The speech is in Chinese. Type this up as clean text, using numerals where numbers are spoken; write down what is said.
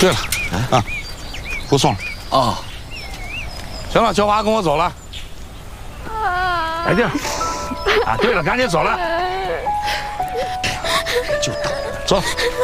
对了，啊，不送了。 哦， 行了，小华跟我走了。来地儿。啊，对了，赶紧走了。 就等走。